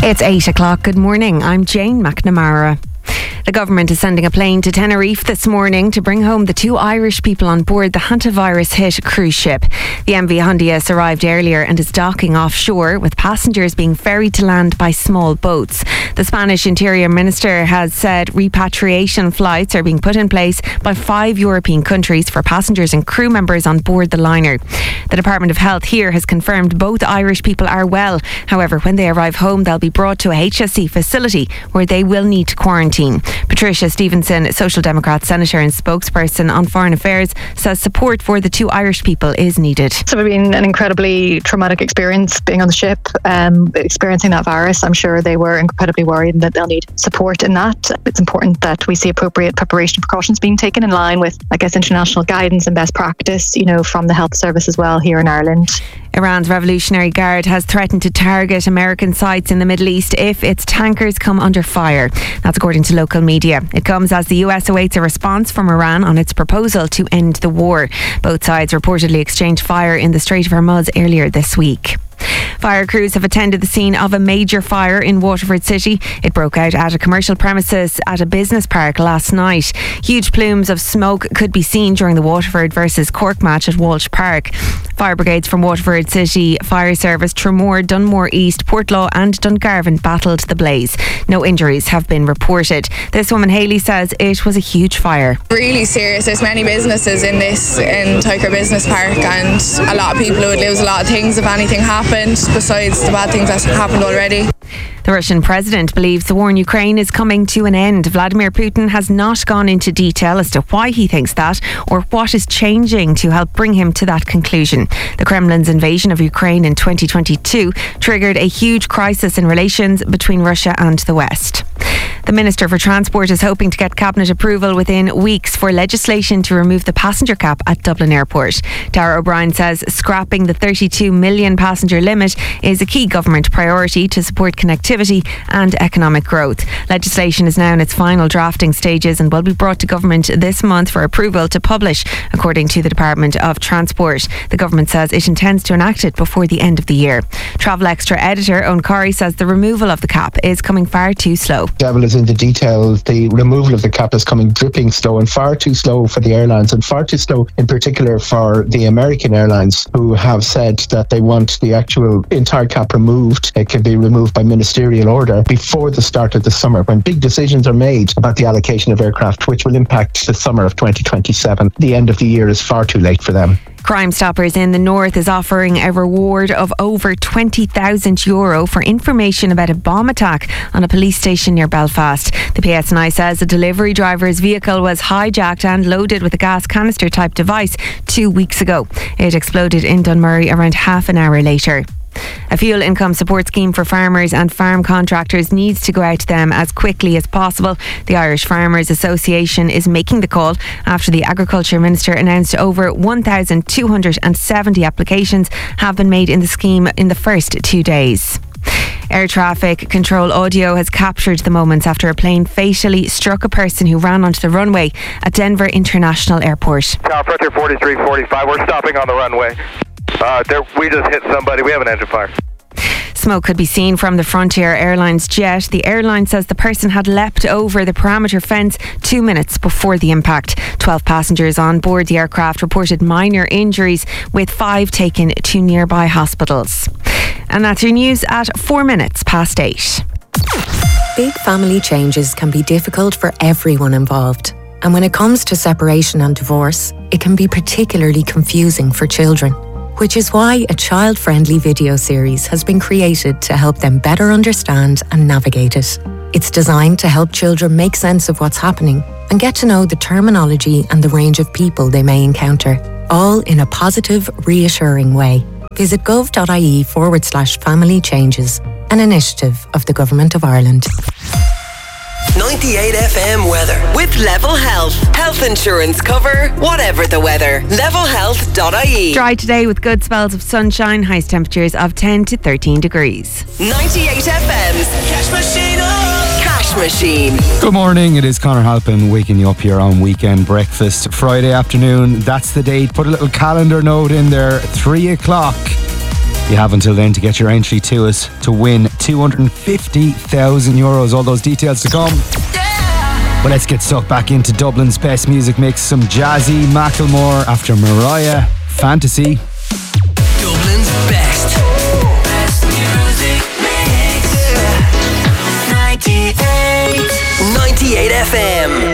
It's 8 o'clock. Good morning. I'm Jane McNamara. The government is sending a plane to Tenerife this morning to bring home the 2 Irish people on board the hantavirus-hit cruise ship. The MV Hondias arrived earlier and is docking offshore, with passengers being ferried to land by small boats. The Spanish Interior Minister has said repatriation flights are being put in place by 5 European countries for passengers and crew members on board the liner. The Department of Health here has confirmed both Irish people are well. However, when they arrive home, they'll be brought to a HSE facility where they will need to quarantine. Patricia Stevenson, Social Democrat Senator and spokesperson on Foreign Affairs, says support for the 2 Irish people is needed. It's been an incredibly traumatic experience being on the ship, experiencing that virus. I'm sure they were incredibly worried and that they'll need support in that. It's important that we see appropriate preparation precautions being taken in line with, international guidance and best practice, from the health service as well here in Ireland. Iran's Revolutionary Guard has threatened to target American sites in the Middle East if its tankers come under fire. That's according to local media. It comes as the US awaits a response from Iran on its proposal to end the war. Both sides reportedly exchanged fire in the Strait of Hormuz earlier this week. Fire crews have attended the scene of a major fire in Waterford City. It broke out at a commercial premises at a business park last night. Huge plumes of smoke could be seen during the Waterford versus Cork match at Walsh Park. Fire brigades from Waterford City Fire Service, Tramore, Dunmore East, Portlaw and Dungarvan battled the blaze. No injuries have been reported. This woman, Hayley, says it was a huge fire. Really serious. There's many businesses in Tykwer Business Park, and a lot of people would lose a lot of things if anything happened, besides the bad things that happened already. The Russian president believes the war in Ukraine is coming to an end. Vladimir Putin has not gone into detail as to why he thinks that or what is changing to help bring him to that conclusion. The Kremlin's invasion of Ukraine in 2022 triggered a huge crisis in relations between Russia and the West. The Minister for Transport is hoping to get Cabinet approval within weeks for legislation to remove the passenger cap at Dublin Airport. Darragh O'Brien says scrapping the 32 million passenger limit is a key government priority to support connectivity and economic growth. Legislation is now in its final drafting stages and will be brought to government this month for approval to publish, according to the Department of Transport. The government says it intends to enact it before the end of the year. Travel Extra editor Owen Corey says the removal of the cap is coming far too slow. Devil is in the details. The removal of the cap is coming dripping slow, and far too slow for the airlines, and far too slow in particular for the American airlines, who have said that they want the actual entire cap removed. It can be removed by ministerial order before the start of the summer, when big decisions are made about the allocation of aircraft, which will impact the summer of 2027. The end of the year is far too late for them. Crime Stoppers in the North is offering a reward of over €20,000 for information about a bomb attack on a police station near Belfast. The PSNI says a delivery driver's vehicle was hijacked and loaded with a gas canister type device 2 weeks ago. It exploded in Dunmurry around half an hour later. A fuel income support scheme for farmers and farm contractors needs to go out to them as quickly as possible. The Irish Farmers Association is making the call after the Agriculture Minister announced over 1,270 applications have been made in the scheme in the first 2 days. Air traffic control audio has captured the moments after a plane fatally struck a person who ran onto the runway at Denver International Airport. Tower Frontier 4345, we're stopping on the runway. We just hit somebody. We have an engine fire. Smoke could be seen from the Frontier Airlines jet. The airline says the person had leapt over the perimeter fence 2 minutes before the impact. 12 passengers on board the aircraft reported minor injuries, with 5 taken to nearby hospitals. And that's your news at 8:04. Big family changes can be difficult for everyone involved. And when it comes to separation and divorce, it can be particularly confusing for children. Which is why a child-friendly video series has been created to help them better understand and navigate it. It's designed to help children make sense of what's happening and get to know the terminology and the range of people they may encounter, all in a positive, reassuring way. Visit gov.ie/family changes, an initiative of the Government of Ireland. 98 FM weather with Level Health. Health insurance cover, whatever the weather. levelhealth.ie. Dry today with good spells of sunshine, highest temperatures of 10 to 13 degrees. 98 FM's Cash Machine. Cash Machine. Good morning, it is Conor Halpin waking you up here on Weekend Breakfast. Friday afternoon, that's the date. Put a little calendar note in there, 3 o'clock. You have until then to get your entry to us to win €250,000. All those details to come. But let's get stuck back into Dublin's best music mix. Some jazzy Macklemore after Mariah, Fantasy. Dublin's best music mix. 98 FM.